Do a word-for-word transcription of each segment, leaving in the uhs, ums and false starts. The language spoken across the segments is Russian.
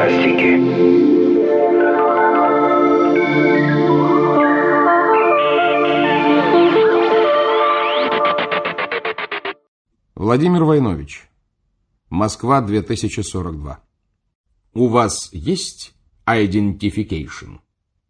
фантастики. Владимир Войнович. Москва, две тысячи сорок два. У вас есть identification?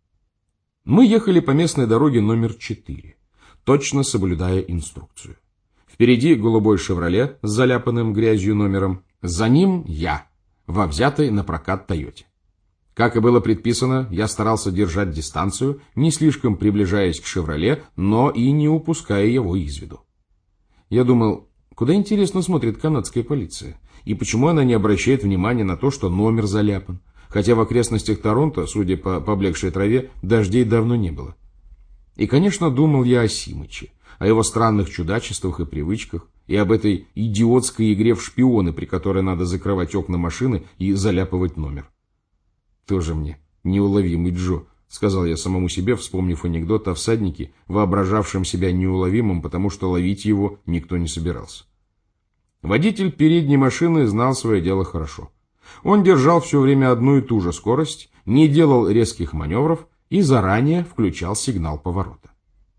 Мы ехали по местной дороге номер четыре, точно соблюдая инструкцию. Впереди голубой «Шевроле» с заляпанным грязью номером, за ним я, во взятой на прокат «Тойоте». Как и было предписано, я старался держать дистанцию, не слишком приближаясь к «Шевроле», но и не упуская его из виду. Я думал, куда, интересно, смотрит канадская полиция, и почему она не обращает внимания на то, что номер заляпан, хотя в окрестностях Торонто, судя по поблекшей траве, дождей давно не было. И, конечно, думал я о Симыче, о его странных чудачествах и привычках, и об этой идиотской игре в шпионы, при которой надо закрывать окна машины и заляпывать номер. Тоже мне неуловимый Джо, сказал я самому себе, вспомнив анекдот о всаднике, воображавшем себя неуловимым, потому что ловить его никто не собирался. Водитель передней машины знал свое дело хорошо. Он держал все время одну и ту же скорость, не делал резких маневров и заранее включал сигнал поворота.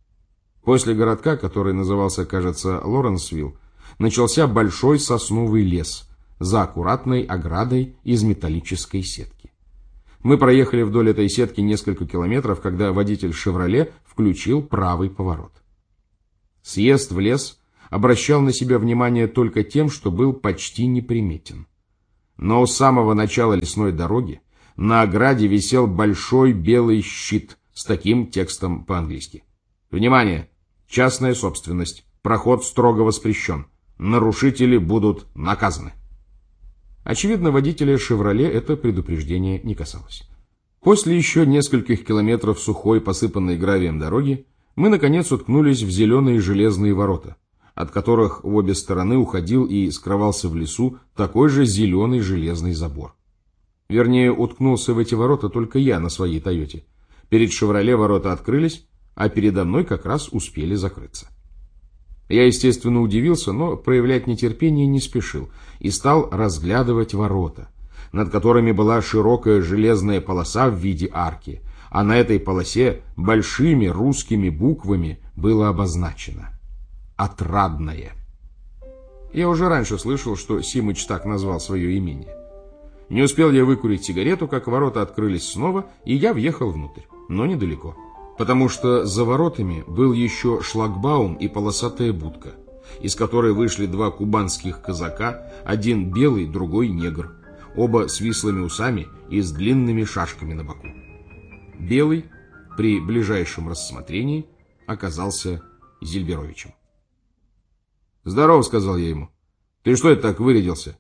После городка, который назывался, кажется, Лоренсвилл, начался большой сосновый лес за аккуратной оградой из металлической сетки. Мы проехали вдоль этой сетки несколько километров, когда водитель «Шевроле» включил правый поворот. Съезд в лес обращал на себя внимание только тем, что был почти неприметен. Но у самого начала лесной дороги на ограде висел большой белый щит с таким текстом по-английски. «Внимание! Частная собственность. Проход строго воспрещен. Нарушители будут наказаны». Очевидно, водителя «Шевроле» это предупреждение не касалось. После еще нескольких километров сухой, посыпанной гравием дороги, мы, наконец, уткнулись в зеленые железные ворота, от которых в обе стороны уходил и скрывался в лесу такой же зеленый железный забор. Вернее, уткнулся в эти ворота только я на своей «Тойоте». Перед «Шевроле» ворота открылись, а передо мной как раз успели закрыться. Я, естественно, удивился, но проявлять нетерпение не спешил и стал разглядывать ворота, над которыми была широкая железная полоса в виде арки, а на этой полосе большими русскими буквами было обозначено «Отрадное». Я уже раньше слышал, что Симыч так назвал свое имение. Не успел я выкурить сигарету, как ворота открылись снова, и я въехал внутрь, но недалеко. Потому что за воротами был еще шлагбаум и полосатая будка, из которой вышли два кубанских казака, один белый, другой негр, оба с вислыми усами и с длинными шашками на боку. Белый, при ближайшем рассмотрении, оказался Зильберовичем. «Здорово», — сказал я ему. «Ты что это так вырядился?»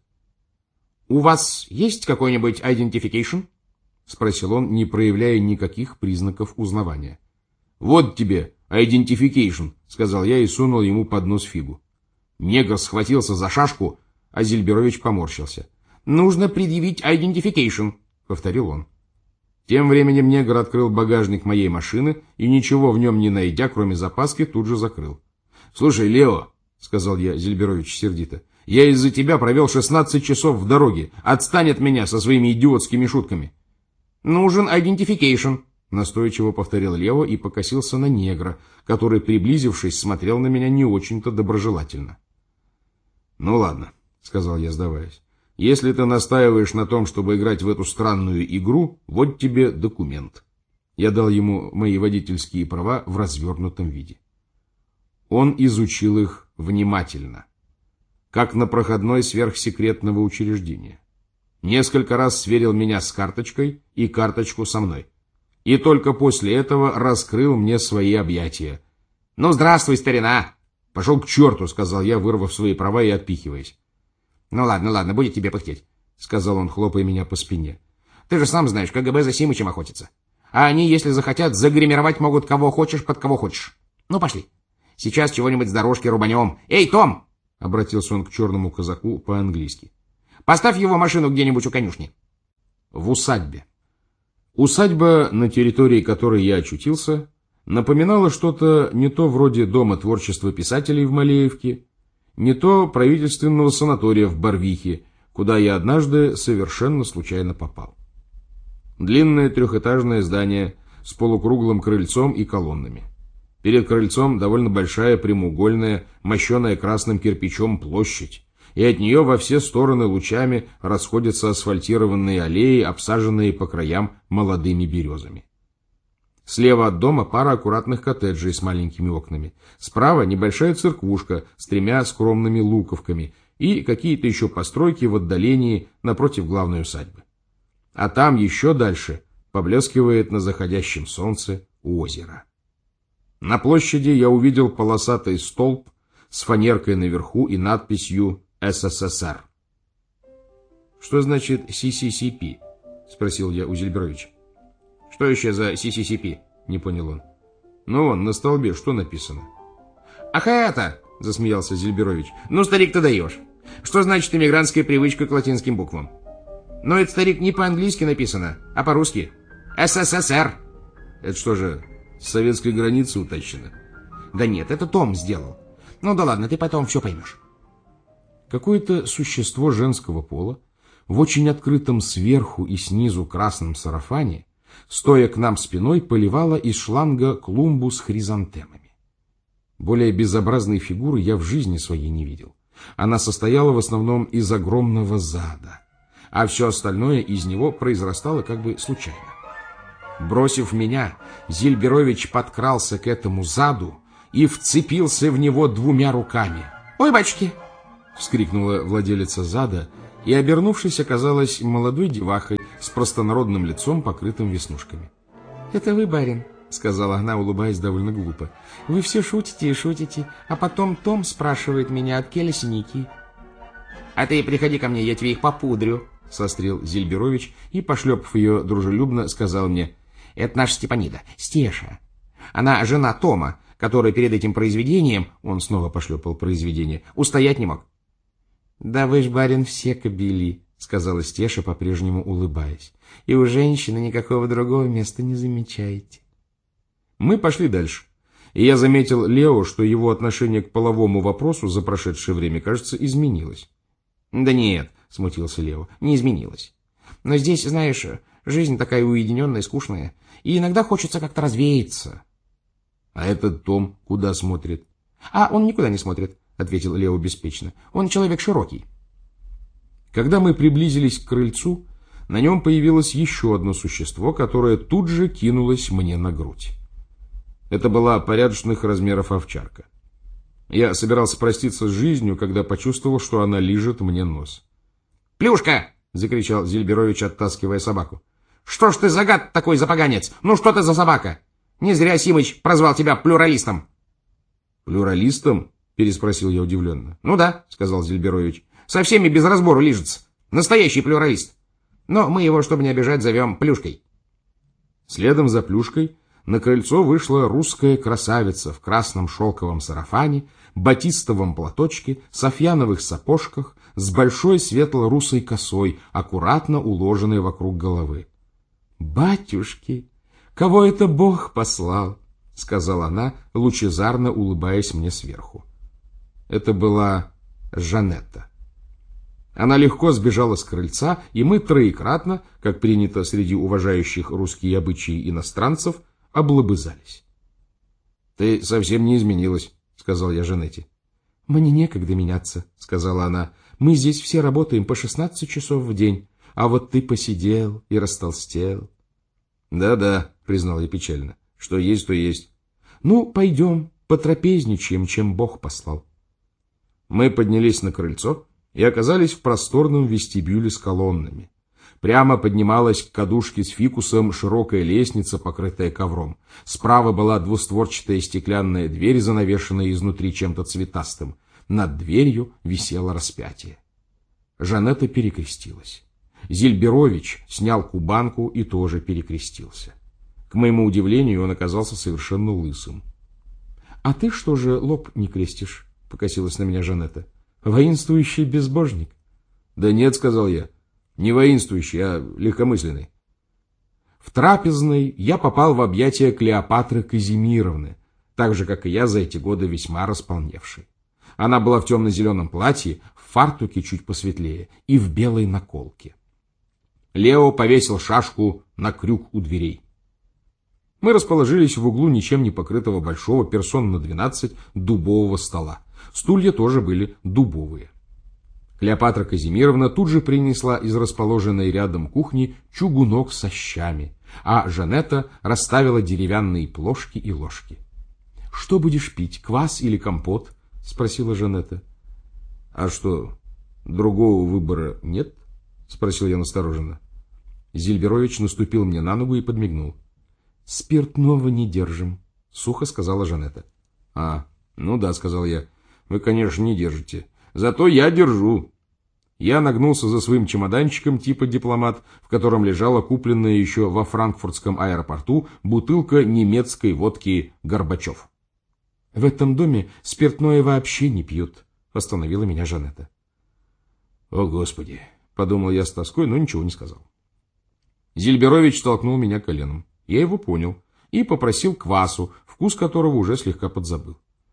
«У вас есть какой-нибудь identification?» — спросил он, не проявляя никаких признаков узнавания. «Вот тебе identification», — сказал я и сунул ему под нос фигу. Негр схватился за шашку, а Зильберович поморщился. «Нужно предъявить identification», — повторил он. Тем временем негр открыл багажник моей машины и, ничего в нем не найдя, кроме запаски, тут же закрыл. «Слушай, Лео», — сказал я Зильберович сердито, — «я из-за тебя провел шестнадцать часов в дороге. Отстань от меня со своими идиотскими шутками». «Нужен identification», — настойчиво повторил Лео и покосился на негра, который, приблизившись, смотрел на меня не очень-то доброжелательно. «Ну ладно», — сказал я, сдаваясь, — «если ты настаиваешь на том, чтобы играть в эту странную игру, вот тебе документ». Я дал ему мои водительские права в развернутом виде. Он изучил их внимательно, как на проходной сверхсекретного учреждения. Несколько раз сверил меня с карточкой и карточку со мной. И только после этого раскрыл мне свои объятия. «Ну, здравствуй, старина!» «Пошел к черту», — сказал я, вырвав свои права и отпихиваясь. «Ну ладно, ладно, будет тебе пыхтеть», — сказал он, хлопая меня по спине. «Ты же сам знаешь, КГБ за Симычем охотится. А они, если захотят, загримировать могут кого хочешь, под кого хочешь. Ну, пошли. Сейчас чего-нибудь с дорожки рубанем. Эй, Том!» — обратился он к черному казаку по-английски. «Поставь его машину где-нибудь у конюшни». В усадьбе. Усадьба, на территории которой я очутился, напоминала что-то не то вроде Дома творчества писателей в Малеевке, не то правительственного санатория в Барвихе, куда я однажды совершенно случайно попал. Длинное трехэтажное здание с полукруглым крыльцом и колоннами. Перед крыльцом довольно большая прямоугольная, мощеная красным кирпичом площадь, и от нее во все стороны лучами расходятся асфальтированные аллеи, обсаженные по краям молодыми березами. Слева от дома пара аккуратных коттеджей с маленькими окнами. Справа небольшая церквушка с тремя скромными луковками и какие-то еще постройки в отдалении напротив главной усадьбы. А там еще дальше поблескивает на заходящем солнце озеро. На площади я увидел полосатый столб с фанеркой наверху и надписью «эс эс эс эр». «Что значит си си си пи?» — спросил я у Зильберовича. «Что еще за си си си пи?» — не понял он. «Ну вон, на столбе что написано?» «Ах это!» — засмеялся Зильберович. «Ну, старик, ты даешь. Что значит иммигрантская привычка к латинским буквам? Но это, старик, не по-английски написано, а по-русски. эс эс эс эр». «Это что же, с советской границы утащено?» «Да нет, это Том сделал. Ну да ладно, ты потом все поймешь». Какое-то существо женского пола в очень открытом сверху и снизу красном сарафане, стоя к нам спиной, поливала из шланга клумбу с хризантемами. Более безобразной фигуры я в жизни своей не видел. Она состояла в основном из огромного зада, а все остальное из него произрастало как бы случайно. Бросив меня, Зильберович подкрался к этому заду и вцепился в него двумя руками. «Ой, батюшки!» — вскрикнула владелица зада, и, обернувшись, оказалась молодой девахой с простонародным лицом, покрытым веснушками. «Это вы, барин?» — сказала она, улыбаясь довольно глупо. «Вы все шутите и шутите, а потом Том спрашивает меня, от келя синяки». «А ты приходи ко мне, я тебе их попудрю», — сострил Зильберович и, пошлепав ее дружелюбно, сказал мне: «Это наша Степанида, Стеша. Она жена Тома, который перед этим произведением, он снова пошлепал произведение, устоять не мог». «Да вы ж, барин, все кобели», — сказала Стеша, по-прежнему улыбаясь. «И у женщины никакого другого места не замечаете». Мы пошли дальше, и я заметил Лео, что его отношение к половому вопросу за прошедшее время, кажется, изменилось. «Да нет», — смутился Лео, — «не изменилось. Но здесь, знаешь, жизнь такая уединенная, скучная, и иногда хочется как-то развеяться». «А этот Том куда смотрит?» «А он никуда не смотрит», — ответил Лео беспечно. «Он человек широкий». Когда мы приблизились к крыльцу, на нем появилось еще одно существо, которое тут же кинулось мне на грудь. Это была порядочных размеров овчарка. Я собирался проститься с жизнью, когда почувствовал, что она лижет мне нос. «Плюшка!» — закричал Зильберович, оттаскивая собаку. «Что ж ты за гад такой запоганец? Ну что ты за собака? Не зря Симыч прозвал тебя плюралистом». «Плюралистом?» — переспросил я удивленно. «Ну да», — сказал Зильберович. «Со всеми без разбору лижется. Настоящий плюралист. Но мы его, чтобы не обижать, зовем Плюшкой». Следом за Плюшкой на крыльцо вышла русская красавица в красном шелковом сарафане, батистовом платочке, софьяновых сапожках, с большой светло-русой косой, аккуратно уложенной вокруг головы. «Батюшки, кого это Бог послал?» — сказала она, лучезарно улыбаясь мне сверху. Это была Жанетта. Она легко сбежала с крыльца, и мы троекратно, как принято среди уважающих русские обычаи иностранцев, облобызались. «Ты совсем не изменилась», — сказал я Жанетте. «Мне некогда меняться», — сказала она. «Мы здесь все работаем по шестнадцать часов в день, а вот ты посидел и растолстел». «Да-да», — признал я печально, — «что есть, то есть». «Ну, пойдем, потрапезничаем, чем Бог послал». Мы поднялись на крыльцо и оказались в просторном вестибюле с колоннами. Прямо поднималась к кадушке с фикусом широкая лестница, покрытая ковром. Справа была двустворчатая стеклянная дверь, занавешенная изнутри чем-то цветастым. Над дверью висело распятие. Жанетта перекрестилась. Зильберович снял кубанку и тоже перекрестился. К моему удивлению, он оказался совершенно лысым. «А ты что же лоб не крестишь?» — покосилась на меня Жанетта. «Воинствующий безбожник». «Да нет», — сказал я, — «не воинствующий, а легкомысленный». В трапезной я попал в объятия Клеопатры Казимировны, так же, как и я за эти годы весьма располневший. Она была в темно-зеленом платье, в фартуке чуть посветлее и в белой наколке. Лео повесил шашку на крюк у дверей. Мы расположились в углу ничем не покрытого большого персон на двенадцать дубового стола. Стулья тоже были дубовые. Клеопатра Казимировна тут же принесла из расположенной рядом кухни чугунок со щами, а Жанетта расставила деревянные плошки и ложки. — Что будешь пить, квас или компот? — спросила Жанетта. — А что, другого выбора нет? — спросил я настороженно. Зильберович наступил мне на ногу и подмигнул. — Спиртного не держим, — сухо сказала Жанетта. — А, ну да, — сказал я, — вы, конечно, не держите. Зато я держу. Я нагнулся за своим чемоданчиком типа дипломат, в котором лежала купленная еще во франкфуртском аэропорту бутылка немецкой водки «Горбачев». — В этом доме спиртное вообще не пьют, — остановила меня Жанетта. — О, Господи! — подумал я с тоской, но ничего не сказал. Зильберович толкнул меня коленом. Я его понял и попросил квасу, вкус которого уже слегка подзабыл.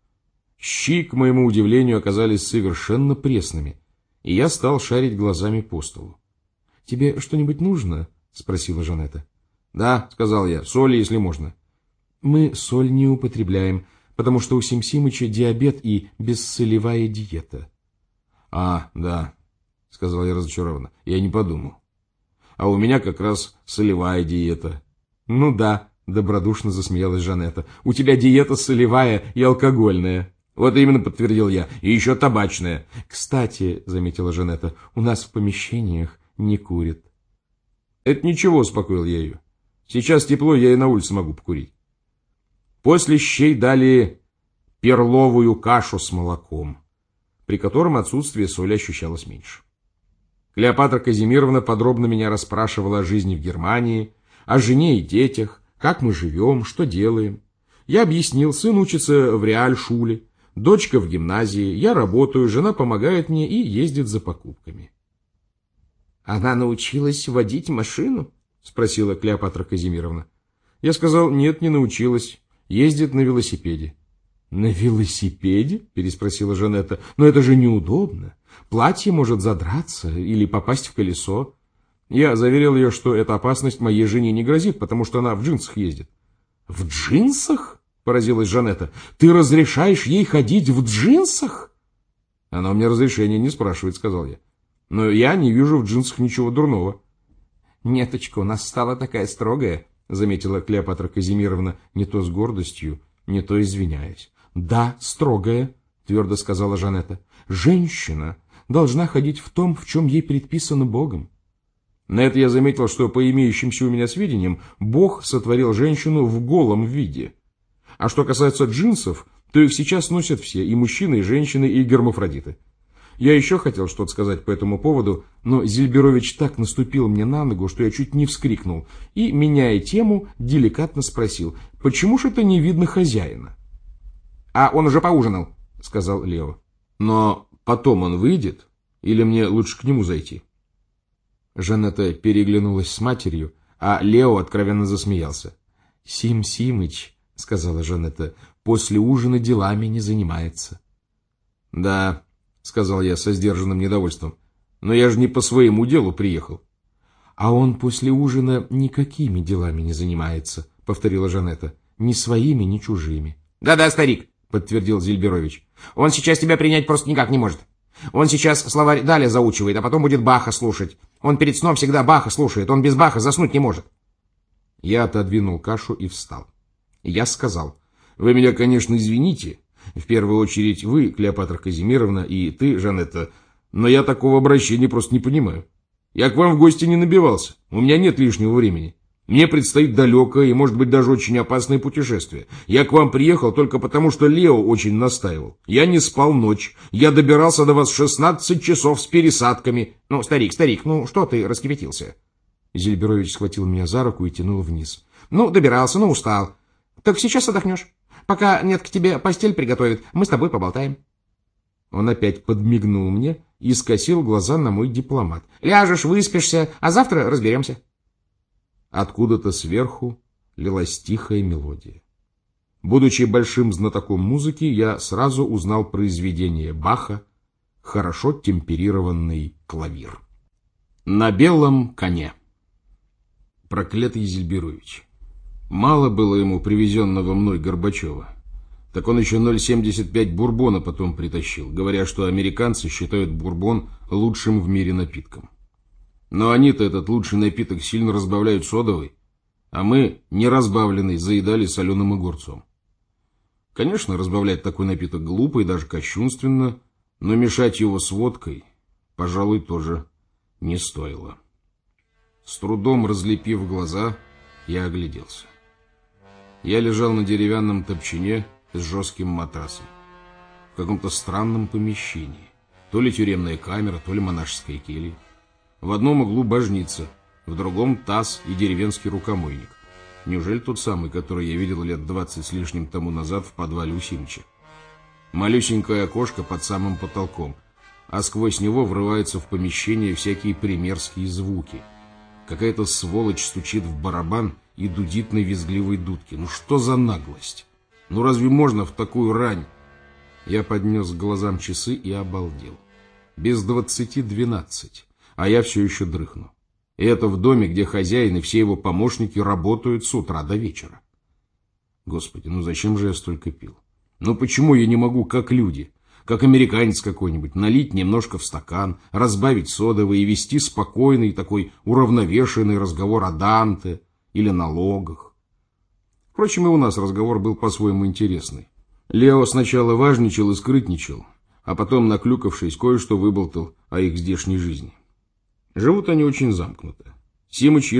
Щи, к моему удивлению, оказались совершенно пресными, и я стал шарить глазами по столу. — Тебе что-нибудь нужно? — спросила Жанетта. — Да, — сказал я, — соли, если можно. — Мы соль не употребляем, потому что у Сим-Симыча диабет и бессолевая диета. — А, да, — сказал я разочарованно, — я не подумал. А у меня как раз солевая диета. — Ну да, — добродушно засмеялась Жанетта, — у тебя диета солевая и алкогольная. — Вот именно, — подтвердил я, — и еще табачная. — Кстати, — заметила Жанетта, — у нас в помещениях не курят. — Это ничего, — успокоил я ее. — Сейчас тепло, я и на улице могу покурить. После щей дали перловую кашу с молоком, при котором отсутствие соли ощущалось меньше. Клеопатра Казимировна подробно меня расспрашивала о жизни в Германии, о жене и детях, как мы живем, что делаем. Я объяснил, сын учится в Реальшуле, дочка в гимназии, я работаю, жена помогает мне и ездит за покупками. — Она научилась водить машину? — спросила Клеопатра Казимировна. Я сказал, нет, не научилась, ездит на велосипеде. — На велосипеде? — переспросила Жанетта. — Но это же неудобно. Платье может задраться или попасть в колесо. Я заверил ее, что эта опасность моей жене не грозит, потому что она в джинсах ездит. — В джинсах? — поразилась Жанетта. — Ты разрешаешь ей ходить в джинсах? — Она у меня разрешения не спрашивает, — сказал я. — Но я не вижу в джинсах ничего дурного. — Неточка, у нас стала такая строгая, — заметила Клеопатра Казимировна, не то с гордостью, не то извиняясь. — Да, строгая, — твердо сказала Жанетта. — Женщина должна ходить в том, в чем ей предписано Богом. На это я заметил, что по имеющимся у меня сведениям Бог сотворил женщину в голом виде. А что касается джинсов, то их сейчас носят все, и мужчины, и женщины, и гермафродиты. Я еще хотел что-то сказать по этому поводу, но Зильберович так наступил мне на ногу, что я чуть не вскрикнул, и, меняя тему, деликатно спросил, почему же это не видно хозяина? — А он уже поужинал, — сказал Лео. — Но потом он выйдет, или мне лучше к нему зайти? Жанетта переглянулась с матерью, а Лео откровенно засмеялся. — Сим Симыч, — сказала Жанетта, — после ужина делами не занимается. — Да, — сказал я со сдержанным недовольством, — но я же не по своему делу приехал. — А он после ужина никакими делами не занимается, — повторила Жанетта, — ни своими, ни чужими. Да — Да-да, старик, — подтвердил Зильберович, — он сейчас тебя принять просто никак не может. Он сейчас словарь Даля заучивает, а потом будет Баха слушать. Он перед сном всегда Баха слушает, он без Баха заснуть не может. Я отодвинул кашу и встал. Я сказал, вы меня, конечно, извините, в первую очередь вы, Клеопатра Казимировна, и ты, Жанетта, но я такого обращения просто не понимаю. Я к вам в гости не набивался, у меня нет лишнего времени. Мне предстоит далекое и, может быть, даже очень опасное путешествие. Я к вам приехал только потому, что Лео очень настаивал. Я не спал ночь. Я добирался до вас шестнадцать часов с пересадками. Ну, старик, старик, ну что ты раскипятился? Зильберович схватил меня за руку и тянул вниз. Ну, добирался, но устал. Так сейчас отдохнешь. Пока нет к тебе постель приготовит, мы с тобой поболтаем. Он опять подмигнул мне и скосил глаза на мой дипломат. Ляжешь, выспишься, а завтра разберемся. Откуда-то сверху лилась тихая мелодия. Будучи большим знатоком музыки, я сразу узнал произведение Баха «Хорошо темперированный клавир». На белом коне. Проклятый Зельберович. Мало было ему привезенного мной Горбачева. Так он еще ноль семьдесят пять бурбона потом притащил, говоря, что американцы считают бурбон лучшим в мире напитком. Но они-то этот лучший напиток сильно разбавляют содовой, а мы, не разбавленный, заедали соленым огурцом. Конечно, разбавлять такой напиток глупо и даже кощунственно, но мешать его с водкой, пожалуй, тоже не стоило. С трудом разлепив глаза, я огляделся. Я лежал на деревянном топчине с жестким матрасом в каком-то странном помещении. То ли тюремная камера, то ли монашеская келья. В одном углу божница, в другом таз и деревенский рукомойник. Неужели тот самый, который я видел лет двадцать с лишним тому назад в подвале у Симыча? Малюсенькое окошко под самым потолком, а сквозь него врываются в помещение всякие примерские звуки. Какая-то сволочь стучит в барабан и дудит на визгливой дудке. Ну что за наглость? Ну разве можно в такую рань? Я поднес к глазам часы и обалдел. Без двадцати двенадцать, а я все еще дрыхну. И это в доме, где хозяин и все его помощники работают с утра до вечера. Господи, ну зачем же я столько пил? Ну почему я не могу, как люди, как американец какой-нибудь, налить немножко в стакан, разбавить содовой и вести спокойный такой уравновешенный разговор о Данте или налогах? Впрочем, и у нас разговор был по-своему интересный. Лео сначала важничал и скрытничал, а потом, наклюкавшись, кое-что выболтал о их здешней жизни. Живут они очень замкнуто. Симыч